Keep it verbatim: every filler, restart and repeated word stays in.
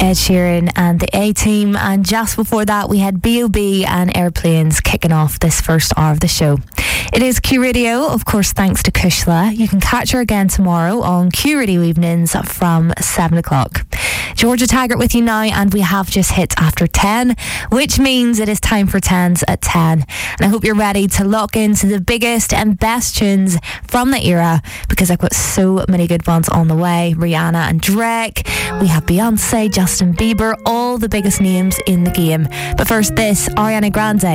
Ed Sheeran and the A-Team, and just before that we had B O B and Airplanes kicking off this first hour of the show. It is Q Radio, of course, thanks to Kushla. You can catch her again tomorrow on Q Radio Evenings from seven o'clock. Georgia Taggart with you now, and we have just hit after ten, which means it is time for tens at ten. And I hope you're ready to lock into the biggest and best tunes from the era, because I've got so many good ones on the way. Rihanna and Drake, we have Beyonce, Justin Bieber, all the biggest names in the game. But first, this, Ariana Grande.